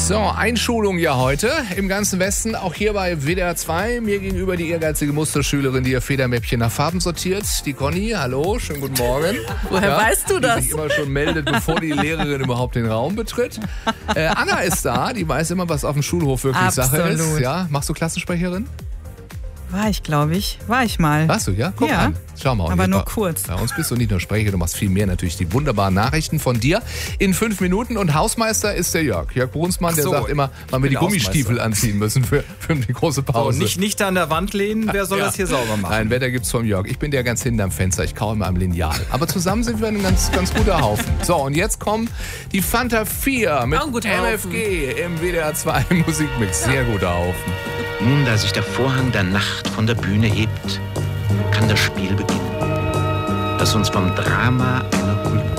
So, Einschulung ja heute im ganzen Westen, auch hier bei WDR 2. Mir gegenüber die ehrgeizige Musterschülerin, die ihr Federmäppchen nach Farben sortiert. Die Conny, hallo, schönen guten Morgen. Woher weißt du das? Die sich immer schon meldet, bevor die Lehrerin überhaupt den Raum betritt. Anna ist da, die weiß immer, was auf dem Schulhof wirklich Sache ist. Ja, machst du Klassensprecherin? War ich, glaube ich. War ich mal. Warst du, ja? Guck an. Schau mal. Aber nur kurz. Bei uns bist du nicht nur Sprecher, du machst viel mehr. Natürlich die wunderbaren Nachrichten von dir in 5 Minuten. Und Hausmeister ist der Jörg. Jörg Brunsmann, der sagt immer, wann wir die Gummistiefel anziehen müssen für die große Pause. So, nicht an der Wand lehnen, wer soll das hier sauber machen? Nein, Wetter gibt's vom Jörg. Ich bin der ganz hinterm Fenster, ich kaue immer am Lineal. Aber zusammen sind wir ein ganz guter Haufen. So, und jetzt kommen die Fanta 4 mit MFG im WDR 2 Musikmix. Sehr guter Haufen. Nun, da sich der Vorhang der Nacht von der Bühne hebt, kann das Spiel beginnen, das uns vom Drama einer Kultur